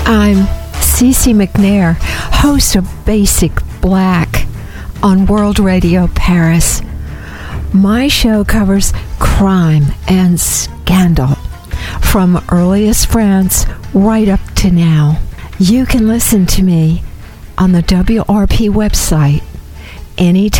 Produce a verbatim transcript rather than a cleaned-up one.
I'm Cece McNair, host of Basic Black on World Radio Paris. My show covers crime and scandal from earliest France right up to now. You can listen to me on the W R P website anytime.